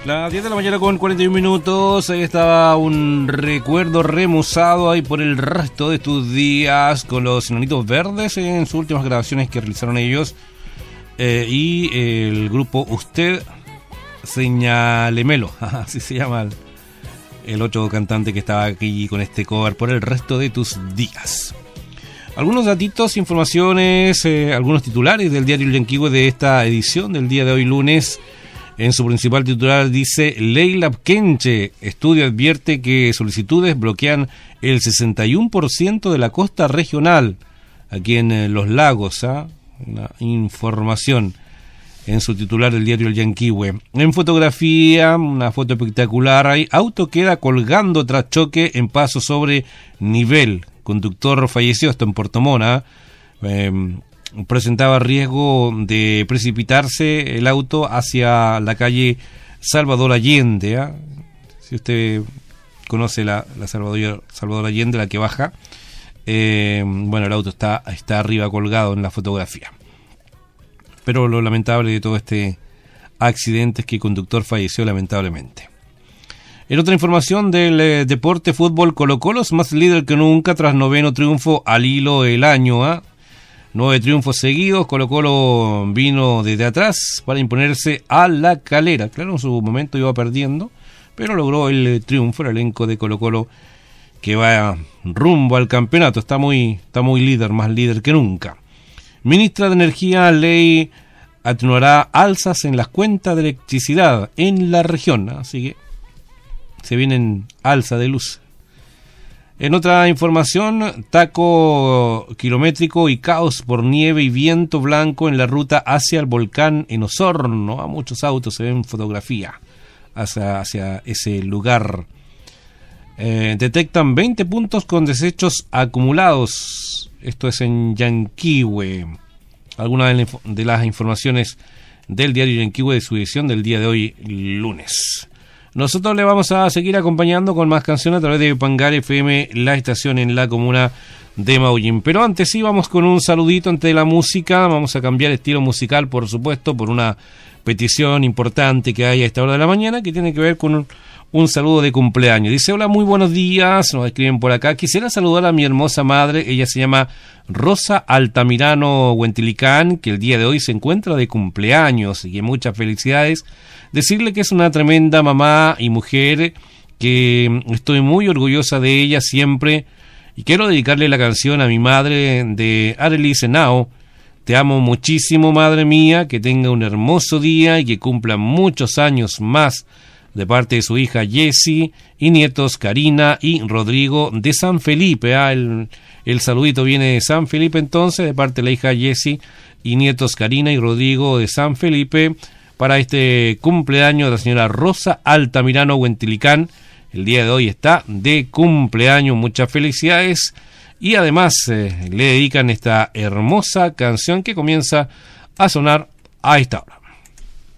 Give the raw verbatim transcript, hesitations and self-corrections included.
Las diez de la mañana con cuarenta y un minutos, ahí estaba un recuerdo remozado ahí por el resto de tus días con los Enanitos Verdes en sus últimas grabaciones que realizaron ellos eh, y el grupo Usted Señalemelo, así se llama el, el otro cantante que estaba aquí con este cover por el resto de tus días. Algunos datitos, informaciones, eh, algunos titulares del diario El Yanquihue de esta edición del día de hoy lunes. En su principal titular dice: Leila Pkenche, estudio advierte que solicitudes bloquean el sesenta y uno por ciento de la costa regional, aquí en eh, Los Lagos, ¿ah? Una información en su titular del diario El Yanquihue. En fotografía, una foto espectacular, ahí, auto queda colgando tras choque en paso sobre nivel, conductor falleció, esto en Puerto Montt, eh, presentaba riesgo de precipitarse el auto hacia la calle Salvador Allende, ¿eh? Si usted conoce la, la Salvador, Salvador Allende, la que baja, eh, bueno, el auto está, está arriba colgado en la fotografía. Pero lo lamentable de todo este accidente es que el conductor falleció lamentablemente. En otra información del eh, deporte fútbol, Colo-Colo es más líder que nunca tras noveno triunfo al hilo del año, ¿eh? Nueve triunfos seguidos, Colo-Colo vino desde atrás para imponerse a La Calera. Claro, en su momento iba perdiendo, pero logró el triunfo el elenco de Colo-Colo que va rumbo al campeonato. Está muy, está muy líder, más líder que nunca. Ministra de Energía, ley atenuará alzas en las cuentas de electricidad en la región, así que se vienen alza de luz. En otra información, taco kilométrico y caos por nieve y viento blanco en la ruta hacia el volcán en Osorno. A muchos autos se ven fotografía hacia, hacia ese lugar. Eh, detectan veinte puntos con desechos acumulados. Esto es en Yanquihue. Algunas de, de las informaciones del diario Yanquihue de su edición del día de hoy, lunes. Nosotros le vamos a seguir acompañando con más canciones a través de Pangar F M, la estación en la comuna de Maullín. Pero antes sí, vamos con un saludito ante la música. Vamos a cambiar estilo musical, por supuesto, por una petición importante que hay a esta hora de la mañana, que tiene que ver con un, un saludo de cumpleaños. Dice: hola, muy buenos días, nos escriben por acá. Quisiera saludar a mi hermosa madre, ella se llama Rosa Altamirano Huentilicán, que el día de hoy se encuentra de cumpleaños, y que muchas felicidades. Decirle que es una tremenda mamá y mujer, que estoy muy orgullosa de ella siempre, y quiero dedicarle la canción a mi madre de Arelis Henao. Te amo muchísimo, madre mía, que tenga un hermoso día y que cumpla muchos años más, de parte de su hija Jessie y nietos Karina y Rodrigo de San Felipe. Ah, el, el saludito viene de San Felipe entonces, de parte de la hija Jessie y nietos Karina y Rodrigo de San Felipe, para este cumpleaños de la señora Rosa Altamirano Huentilicán. El día de hoy está de cumpleaños, muchas felicidades, y además eh, le dedican esta hermosa canción que comienza a sonar a esta hora.